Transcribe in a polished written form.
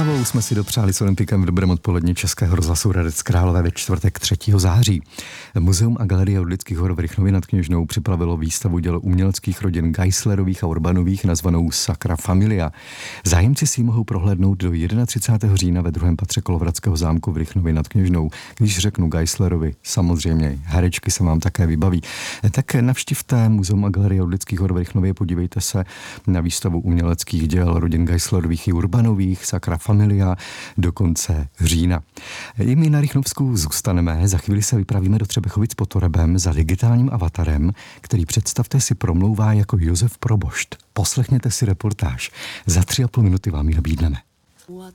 hlavou jsme si dopřáli s Olympikem v dobrém odpoledni Českého rozhlasu Hradec Králové ve čtvrtek 3. září. Muzeum a galerie Orlických hor v Rychnově nad Kněžnou připravilo výstavu děl uměleckých rodin Geislerových a Urbanových nazvanou Sacra Familia. Zájemci si ji mohou prohlédnout do 31. října ve druhém patře Kolovratského zámku v Rychnově nad Kněžnou. Když řeknu Geislerovi, samozřejmě herečky se vám také vybaví. Tak navštivte Muzeum a galerie Orlických hor v Rychnově, podívejte se na výstavu uměleckých děl rodin Geislerových i Urbanových, Sacra Familia, do konce října. I my na Rychnovsku zůstaneme, za chvíli se vypravíme do Třebechovic pod Torebem za digitálním avatarem, který, představte si, promlouvá jako Josef Probošt. Poslechněte si reportáž. Za 3,5 minuty vám ji nabídneme.